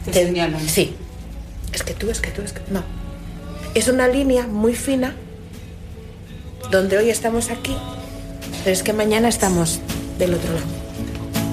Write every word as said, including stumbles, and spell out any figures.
Te te, señalan. sí. Es que tú, es que tú, es que... No. Es una línea muy fina donde hoy estamos aquí, pero es que mañana estamos del otro lado.